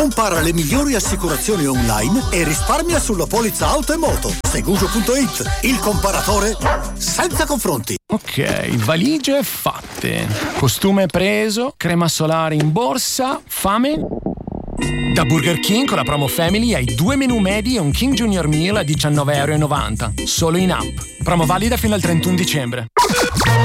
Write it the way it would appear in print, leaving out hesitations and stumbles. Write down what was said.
Compara le migliori assicurazioni online e risparmia sulla polizza auto e moto. Seguso.it, il comparatore senza confronti. Ok, valigie fatte, costume preso, crema solare in borsa, fame? Da Burger King con la promo Family hai 2 menù medi e un King Junior Meal a €19,90. Solo in app. Promo valida fino al 31 dicembre.